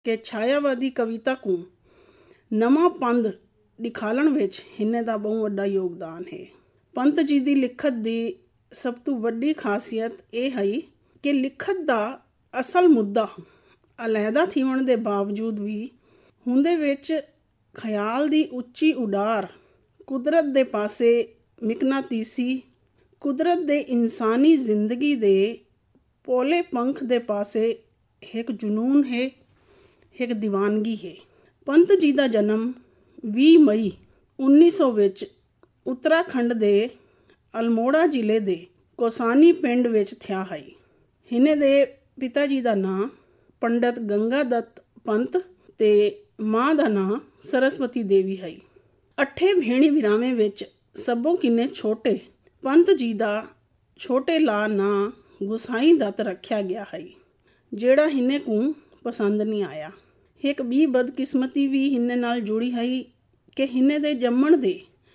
कि छायावादी कविता को नवा पंध दिखालण विच हिन्ने दा बहुत वड्डा योगदान है। पंत जी की लिखत की सब तो वड्डी खासियत यह है कि लिखत का असल मुद्दा अलहदा थीवण के बावजूद भी हुंदे विच ख्याल की उच्ची उडार, कुदरत के पासे मिकनातीसी, कुदरत के इंसानी जिंदगी के पोले पंख के पासे एक जुनून है, एक दीवानगी है। पंत जी का जन्म 20 मई 1900 विच उत्तराखंड के अल्मोड़ा जिले के कोसानी पिंड विच थिया है। हिने दे पिता जी का नाम पंडित गंगा दत्त पंत ते माँ का नाम सरस्वती देवी है। 8 भेणी विरामे विच सबों किन्ने छोटे पंत जी का छोटे ला ना गुसाई दत्त रखा गया है, जेड़ा हिने को पसंद नहीं आया। एक भी बदकिस्मती भी हिन्ने नाल जुड़ी है कि हिन्ने दे जम्मण दे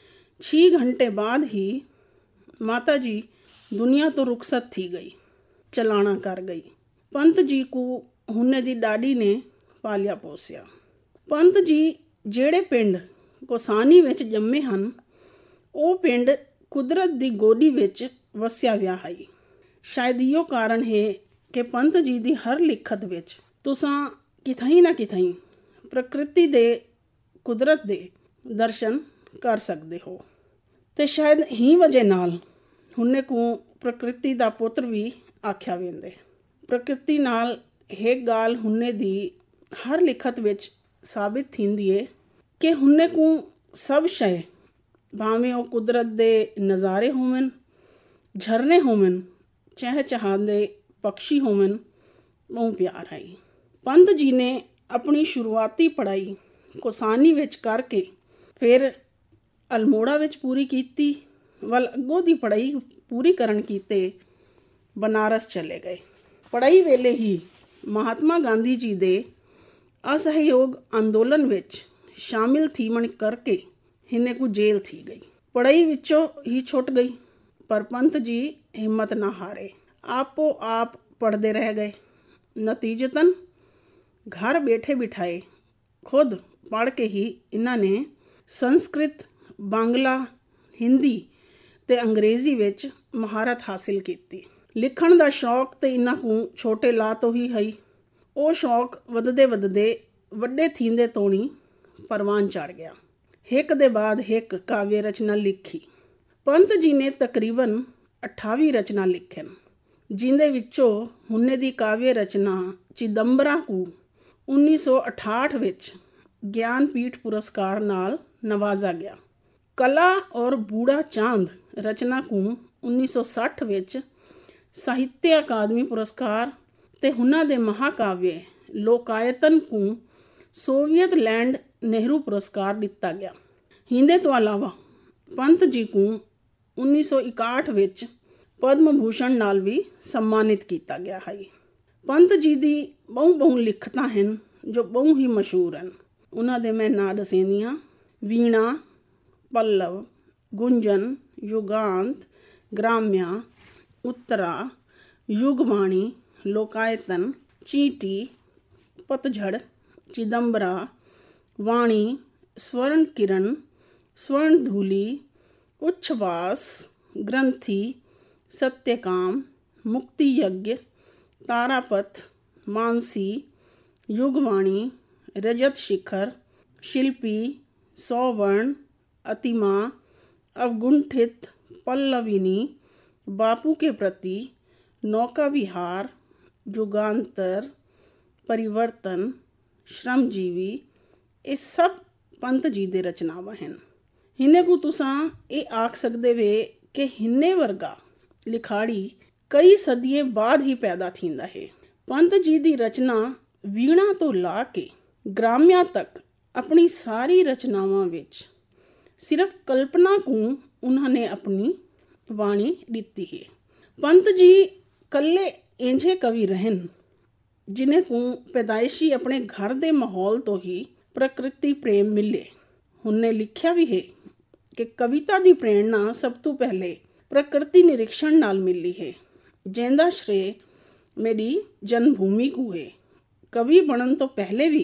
6 घंटे बाद ही माता जी दुनिया तो रुखसत थी गई, चलाना कर गई। पंत जी को हुन्ने दी डाडी ने पालिया पोसिया। पंत जी जेड़े पिंड कोसानी विच जम्मे हन, वो पिंड कुदरत दी गोदी विच वसिया विया है। शायद इहो कारण है कि पंत जी दी हर लिखत विच तुसां किथई ना किथई प्रकृति दे, कुदरत दे दर्शन कर सकते हो। ते शायद ही वजह नाल हुन्ने को प्रकृति दा पुत्र भी आख्या वेंदे। प्रकृति नाल एक गाल हुन्ने दी हर लिखत विच साबित थींदी है कि हुन्ने को सब शय, भावें वो कुदरत दे नज़ारे होवन, झरने होवन, चहचहांदे पक्षी होवन, बहुत प्यार है। पंत जी ने अपनी शुरुआती पढ़ाई कोसानी विच करके फिर अल्मोड़ा विच पूरी कीती, वल अगों दी पढ़ाई पूरी करन कीते बनारस चले गए। पढ़ाई वेले ही महात्मा गांधी जी दे असहयोग अंदोलन विच शामिल थीवण करके हिन्ने को जेल थी गई। पढ़ाई विचों ही छुट गई, पर पंत जी हिम्मत ना हारे, आपो आप पढ़ते रह गए। नतीजतन घर बैठे बिठाए खुद पढ़ के ही इन्होंने संस्कृत, बांग्ला, हिंदी ते अंग्रेजी विच महारत हासिल की। लिखण का शौक तो इन्हां को छोटे ला तो ही है। वो शौक वधदे वधदे वड्डे थींदे तोणी परवान चढ़ गया। एक दे बाद एक काव्य रचना लिखी। पंत जी ने तकरीबन 28 रचना लिखन, जिंदे विचों हुन्ने दी काव्य रचना चिदंबरा को 1968 विच ज्ञानपीठ पुरस्कार नाल नवाजा गया। कला और बूढ़ा चांद रचना को 1960 विच साहित्य अकादमी पुरस्कार ते हुन्ना दे महाकाव्य लोकायतन को सोवियत लैंड नेहरू पुरस्कार दिता गया। हिंदे तो अलावा पंत जी को 1961 विच पद्म भूषण नाल भी सम्मानित किया गया है। पंत जी दी बहु लिखतां हैं जो बहु ही मशहूर हैं। उन्हां दे मैं नाम दसेंदी हां। वीणा, पल्लव, गुंजन, युगांत, ग्राम्या, उत्तरा, युगवाणी, लोकायतन, चींटी, पतझड़, चिदंबरा, वाणी, स्वर्ण किरण, स्वर्ण धूली, उच्छ्वास, ग्रंथि, सत्यकाम, मुक्ति यज्ञ, तारापथ, मानसी, युगवाणी, रजत शिखर, शिल्पी, सौवर्ण, अतिमा, अवगुंठित, पल्लविनी, बापू के प्रति, नौका विहार, युगांतर, परिवर्तन, श्रमजीवी, ये सब पंत जी दे रचनावां हैं। हिन्ने को तुसां ये आख सकदे वे कि हिन्ने वर्गा लिखाड़ी कई सदिये बाद ही पैदा थींदा है। पंत जी दी रचना वीणा तो ला के ग्राम्या तक अपनी सारी रचनावां विच सिर्फ कल्पना को उन्होंने अपनी वाणी दिती है। पंत जी कल्ले इंजे कवि रहन जिन्हें को पैदाइशी अपने घर के माहौल तो ही प्रकृति प्रेम मिले। उन्हें लिखा भी है कि कविता की प्रेरणा सब तो पहले प्रकृति निरीक्षण नाल मिली है, जिंदा श्रेय मेरी जन्मभूमि को है। कवि बनन तो पहले भी